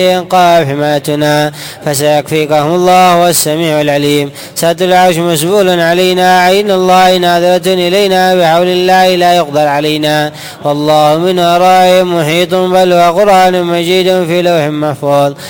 قال حمايتنا فسيكفيكهم الله والسميع العليم. سد العرش مسبول علينا، عين الله ناظرة إلينا، بحول الله لا يقدر علينا، والله من ورائهم محيط، بل وقرآن مجيد في لوح محفوظ.